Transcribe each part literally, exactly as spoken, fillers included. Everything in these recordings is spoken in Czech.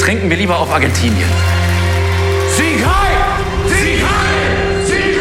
trinken wir lieber auf Argentinien. Sieg heil! Sieg heil! Sieg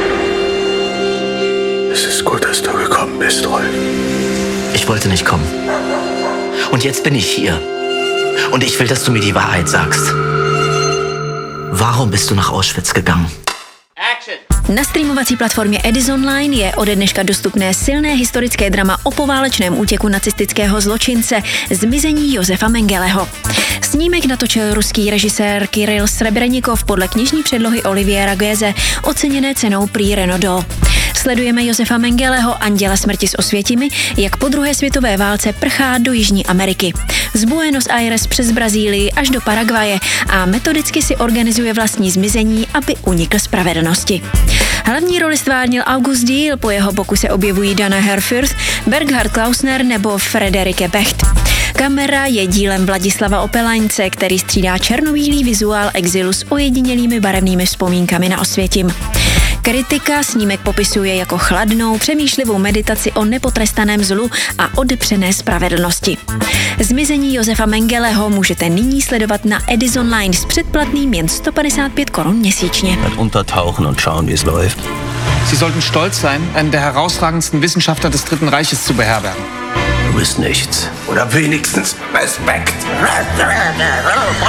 heil! Es ist gut, dass du gekommen bist, Rolf. Ich wollte nicht kommen. Und jetzt bin ich hier. Und ich will, dass du mir die Wahrheit sagst. Warum bist du nach Auschwitz gegangen? Na streamovací platformě Edisonline je ode dneška dostupné silné historické drama o poválečném útěku nacistického zločince Zmizení Josefa Mengeleho. Snímek natočil ruský režisér Kiril Srebrenikov podle knižní předlohy Oliviera Goeze, oceněné cenou Prix Renaud d'Or. Sledujeme Josefa Mengeleho, anděla smrti s Osvětimi, jak po druhé světové válce prchá do Jižní Ameriky. Z Buenos Aires přes Brazílii až do Paraguaje a metodicky si organizuje vlastní zmizení, aby unikl spravedlnosti. Hlavní roli stvárnil August Diehl, po jeho boku se objevují Dana Herfurth, Berghard Klausner nebo Frederike Becht. Kamera je dílem Vladislava Opelaňce, který střídá černobílý vizuál exilu s ojedinělými barevnými vzpomínkami na Osvětim. Kritika snímek popisuje jako chladnou, přemýšlivou meditaci o nepotrestaném zlu a odepřené spravedlnosti. Zmizení Josefa Mengeleho můžete nyní sledovat na Edisonline s předplatným jen sto padesát pět korun měsíčně. Untertauchen und schauen, wie es läuft. Sie sollten stolz sein, einen der herausragendsten Wissenschaftler des Dritten Reiches zu beherbergen. Du bist nichts. Oder wenigstens Respekt.